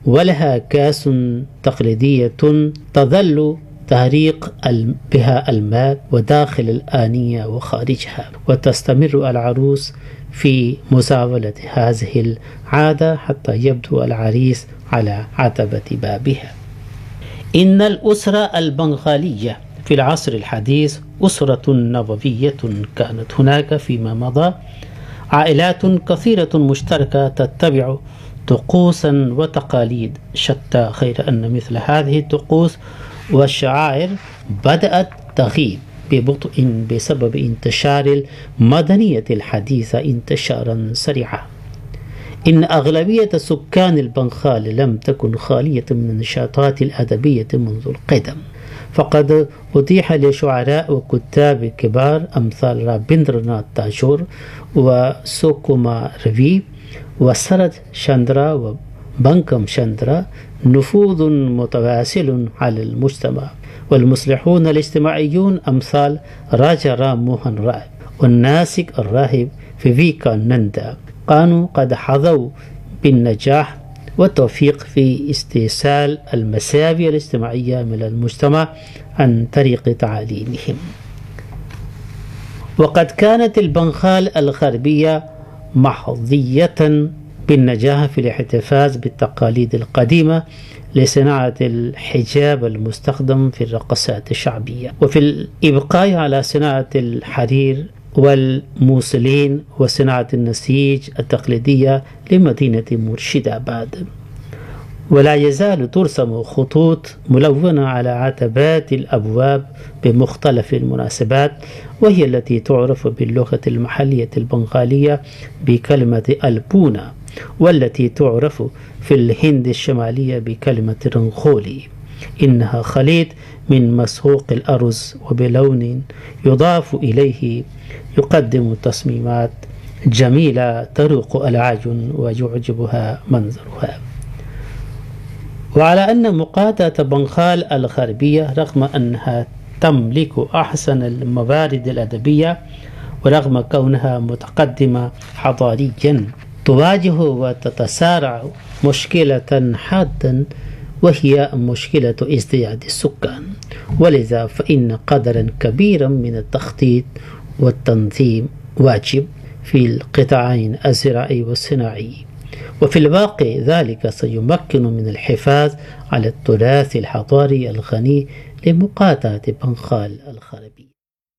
ولها كاس تقليدية تظل تهريق بها الماء وداخل الآنية وخارجها، وتستمر العروس في مزاولة هذه العادة حتى يبدو العريس على عتبة بابها. إن الأسرة البنغالية في العصر الحديث أسرة نبوية. كانت هناك فيما مضى عائلات كثيرة مشتركة تتبع طقوسا وتقاليد شتى، غير أن مثل هذه الطقوس والشعائر بدأت تغيب ببطء بسبب انتشار المدنية الحديثة انتشارا سريعا. إن أغلبية سكان البنغال لم تكن خالية من النشاطات الأدبية منذ القدم، فقد أتيح لشعراء وكتاب كبار أمثال رابندرناث تاجور وسوكوما رفي وسرد شاندرا وبنكم شاندرا نفوذ متواصل على المجتمع، والمصلحون الاجتماعيون أمثال راجا رام موهن راي والناسك الراهب فيفيكانندا كانوا قد حظوا بالنجاح والتوفيق في استئصال المساوئ الاجتماعية من المجتمع عن طريق تعاليمهم. وقد كانت البنغال الغربية محظية بالنجاح في الاحتفاظ بالتقاليد القديمة لصناعة الحجاب المستخدم في الرقصات الشعبية، وفي الإبقاء على صناعة الحرير والموصلين وصناعة النسيج التقليدية لمدينة مرشداباد. ولا يزال ترسم خطوط ملونة على عتبات الأبواب بمختلف المناسبات، وهي التي تعرف باللغة المحلية البنغالية بكلمة البونا، والتي تعرف في الهند الشمالية بكلمة رنغولي. إنها خليط من مسحوق الأرز وبلون يضاف إليه يقدم تصميمات جميلة تروق الأعين ويعجبها منظرها. وعلى أن مقاطعة بنغال الغربية رغم أنها تملك أحسن الموارد الأدبية ورغم كونها متقدمة حضاريا تواجه وتتصارع مشكلة حادة، وهي مشكلة ازدياد السكان، ولذا فإن قدرا كبيرا من التخطيط والتنظيم واجب في القطاعين الزراعي والصناعي. وفي الواقع ذلك سيمكن من الحفاظ على التراث الحضاري الغني لمقاطعة بنغال الغربية.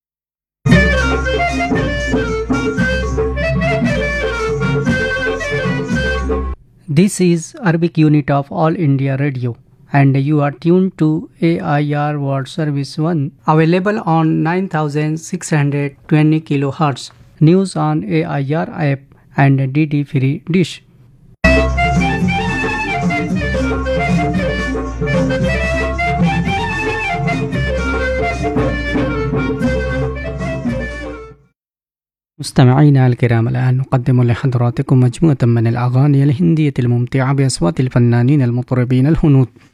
This is Arabic unit of All India Radio, and you are tuned to AIR World Service 1, available on 9620 kHz. News on AIR app and DD free dish. مستمعينا الكرام، الآن نقدم لحضراتكم مجموعة من الأغاني الهندية الممتعة بأصوات الفنانين المطربين الهنود.